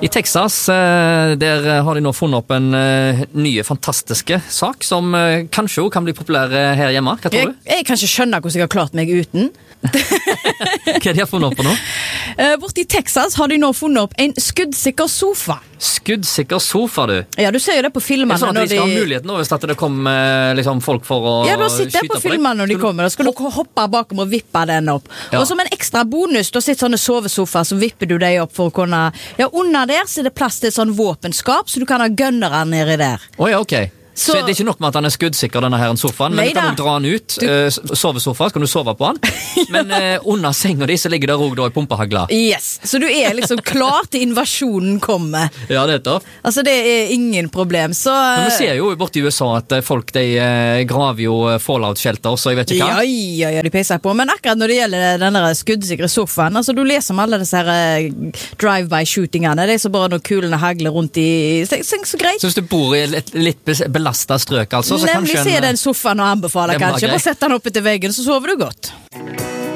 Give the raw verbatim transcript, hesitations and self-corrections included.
I Texas, der har de nå funnet opp en ny fantastiske sak som kanskje også kan bli populær her hjemme. Hva tror jeg, du? Jeg kan ikke skjønne hvordan jeg har klart meg uten. Hva er de har funnet opp på nå? Borte i Texas har de nå funnet opp en skuddsikker sofa. Skuddsikker sofa, du? Ja, du ser jo det på filmene. Det er sånn at de skal de... ha mulighet nå hvis det kommer liksom, folk for å Ja, du har sett det på filmene når de kommer. Da skal du hoppe bakom og vippe den opp. Ja. Og som en ekstra bonus, du har sett sånne sovesofa, så vipper du deg opp for å kunne... Ja, under der så er det plass til et sånn våpenskap, så du kan ha gønnere nedi der. Åja, oh, ja, ok. Så, så det er ikke nok med at han er skuddsikker, denne her sofaen, men du kan jo dra han ut, du... uh, sovesofa, så kan du sove på han, ja. Men uh, under senga di så ligger det rog da i pumpehagla. Yes, så du er liksom klar til invasjonen kommer. Ja, det er det. Altså, det er ingen problem, så... Men vi ser jo borte i U S A at folk, de uh, graver jo Fallout-shelter, så jeg vet ikke hva. Ja, ja, ja, de peiser på, men akkurat når det gjelder denne skuddsikre sofaen, altså du leser om alle disse her uh, drive-by-shootingene, det er så bare når kulene hagler rundt i... Så, så, så greit. Så hvis du bor i et litt belasta strøk, altså, så nemlig kanskje se den sofaen og anbefaler kanskje, bare sett den opp etter veggen, så sover du godt.